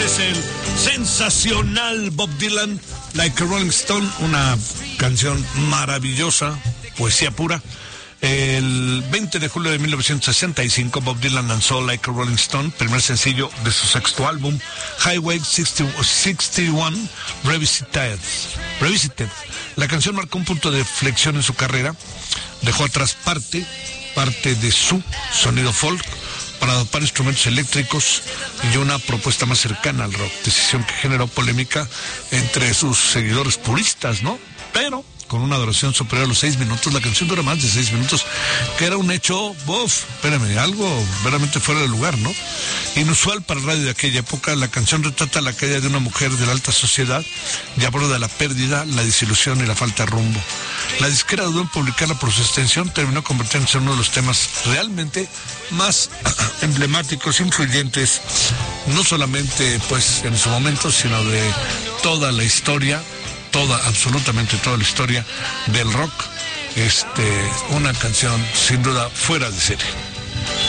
es el sensacional Bob Dylan, Like a Rolling Stone, una canción maravillosa, poesía pura. El 20 de julio de 1965, Bob Dylan lanzó Like a Rolling Stone, primer sencillo de su sexto álbum, Highway 61 Revisited. La canción marcó un punto de flexión en su carrera, dejó atrás parte de su sonido folk para adoptar instrumentos eléctricos y una propuesta más cercana al rock, decisión que generó polémica entre sus seguidores puristas, ¿no? Pero con una duración superior a los 6 minutos, la canción dura más de 6 minutos, que era un hecho, algo verdaderamente fuera de lugar, ¿no? Inusual para el radio de aquella época. La canción retrata la caída de una mujer de la alta sociedad y aborda la pérdida, la desilusión y la falta de rumbo. La disquera dudó en publicarla por su extensión, terminó convirtiéndose en uno de los temas realmente más emblemáticos, influyentes, no solamente pues en su momento, sino de toda la historia, absolutamente toda la historia del rock. Una canción sin duda fuera de serie.